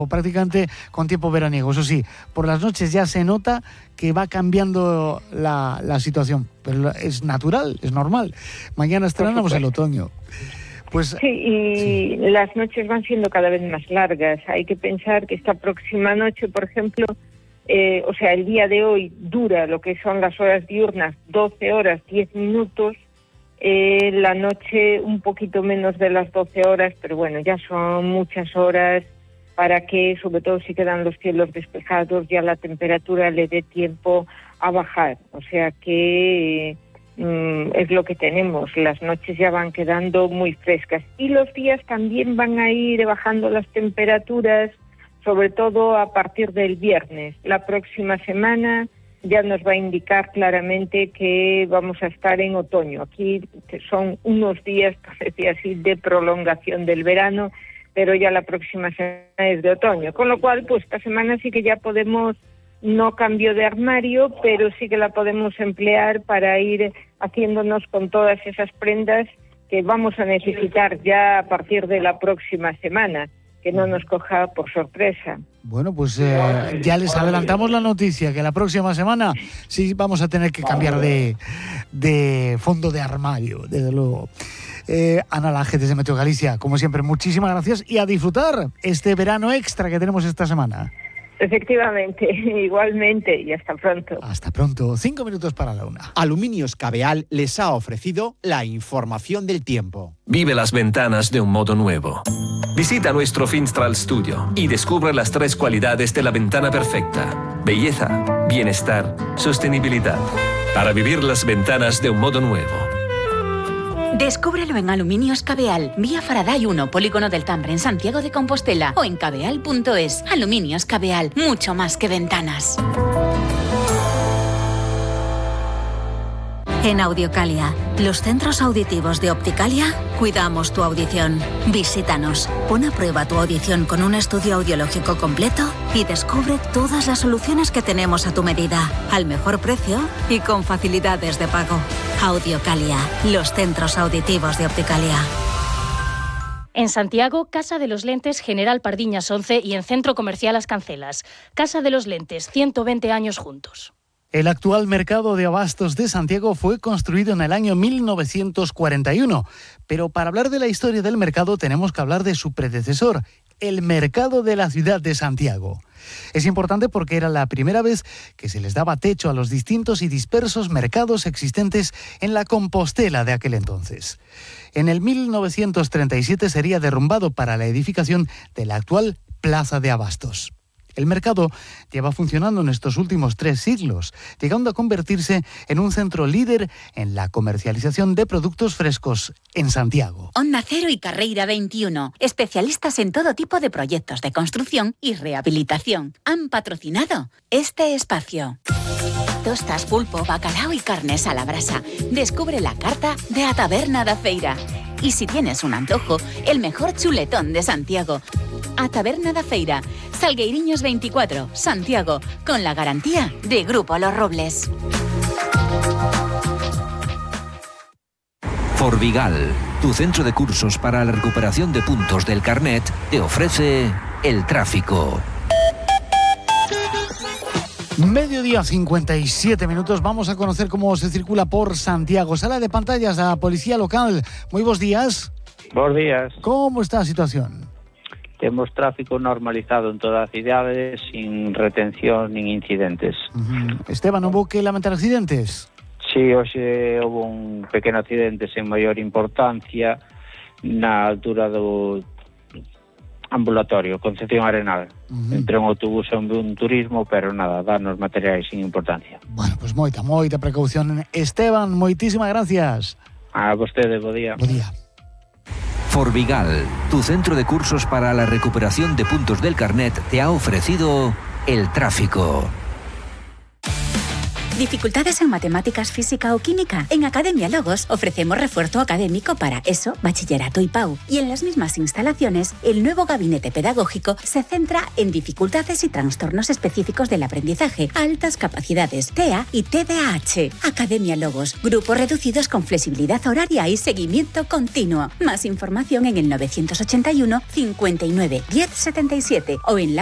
prácticamente con tiempo veraniego. Eso sí, por las noches ya se nota que va cambiando la situación, pero es natural, es normal. Mañana estrenamos el otoño. Pues, sí, y las noches van siendo cada vez más largas. Hay que pensar que esta próxima noche, por ejemplo, el día de hoy dura lo que son las horas diurnas, 12 horas, 10 minutos, la noche un poquito menos de las 12 horas, pero bueno, ya son muchas horas para que, sobre todo si quedan los cielos despejados, ya la temperatura le dé tiempo a bajar. O sea que es lo que tenemos, las noches ya van quedando muy frescas. Y los días también van a ir bajando las temperaturas, sobre todo a partir del viernes. La próxima semana ya nos va a indicar claramente que vamos a estar en otoño. Aquí son unos días, por decir así, de prolongación del verano, pero ya la próxima semana es de otoño. Con lo cual, pues esta semana sí que ya podemos, no cambio de armario, pero sí que la podemos emplear para ir haciéndonos con todas esas prendas que vamos a necesitar ya a partir de la próxima semana, que no nos coja por sorpresa. Bueno, pues ya les adelantamos la noticia, que la próxima semana sí vamos a tener que cambiar de fondo de armario, desde luego. Ana Laje, desde Meteo Galicia, como siempre, muchísimas gracias y a disfrutar este verano extra que tenemos esta semana. Efectivamente, igualmente, y hasta pronto. Hasta pronto, 5 minutos para la 1. Aluminios Cabeal les ha ofrecido la información del tiempo. Vive las ventanas de un modo nuevo. Visita nuestro Finstral Studio y descubre las 3 cualidades de la ventana perfecta: belleza, bienestar, sostenibilidad. Para vivir las ventanas de un modo nuevo. Descúbrelo en Aluminios Cabeal, vía Faraday 1, Polígono del Tambre, en Santiago de Compostela, o en cabeal.es. Aluminios Cabeal, mucho más que ventanas. En Audiocalia, los centros auditivos de Opticalia, cuidamos tu audición. Visítanos, pon a prueba tu audición con un estudio audiológico completo y descubre todas las soluciones que tenemos a tu medida, al mejor precio y con facilidades de pago. Audiocalia, los centros auditivos de Opticalia. En Santiago, Casa de los Lentes General Pardiñas 11 y en Centro Comercial Las Cancelas. Casa de los Lentes, 120 años juntos. El actual mercado de abastos de Santiago fue construido en el año 1941, pero para hablar de la historia del mercado tenemos que hablar de su predecesor, el mercado de la ciudad de Santiago. Es importante porque era la primera vez que se les daba techo a los distintos y dispersos mercados existentes en la Compostela de aquel entonces. En el 1937 sería derrumbado para la edificación de la actual Plaza de Abastos. El mercado lleva funcionando en estos últimos 3 siglos, llegando a convertirse en un centro líder en la comercialización de productos frescos en Santiago. Onda Cero y Carreira 21, especialistas en todo tipo de proyectos de construcción y rehabilitación, han patrocinado este espacio. Tostas, pulpo, bacalao y carnes a la brasa. Descubre la carta de A Taberna da Feira. Y si tienes un antojo, el mejor chuletón de Santiago. A Taberna da Feira, Salgueiriños 24, Santiago, con la garantía de Grupo Los Robles. Forvigal, tu centro de cursos para la recuperación de puntos del carnet, te ofrece el tráfico. Mediodía 57 minutos, vamos a conocer cómo se circula por Santiago. Sala de pantallas de la policía local. Muy buenos días. Buenos días. ¿Cómo está la situación? Temos tráfico normalizado en toda a cidade, sin retención nin incidentes. Esteban, ¿hubo que lamentar accidentes? Sí, hoxe houve un pequeno accidente sen maior importancia na altura do ambulatorio, Concepción Arenal. Entre un autobús e un turismo, pero nada, danos materiais sin importancia. Bueno, pues moita precaución. Esteban, moitísimas gracias. A vostede, bo día. Bo día. Forvigal, tu centro de cursos para la recuperación de puntos del carnet, te ha ofrecido el tráfico. ¿Dificultades en matemáticas, física o química? En Academia Logos ofrecemos refuerzo académico para ESO, bachillerato y PAU. Y en las mismas instalaciones, el nuevo gabinete pedagógico se centra en dificultades y trastornos específicos del aprendizaje, altas capacidades, TEA y TDAH. Academia Logos, grupos reducidos con flexibilidad horaria y seguimiento continuo. Más información en el 981 59 10 77 o en